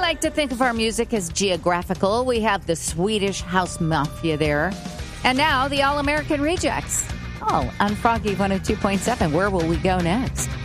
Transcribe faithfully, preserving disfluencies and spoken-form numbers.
like to think of our music as geographical. We have the Swedish House Mafia there. And now the All-American Rejects. Oh, on Froggy one oh two point seven. Where will we go next?